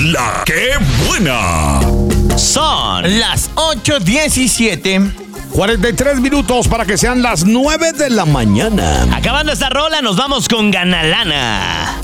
La que buena. Son las 8:17. 43 minutos para que sean las 9 de la mañana. Acabando esta rola, nos vamos con Ganalana.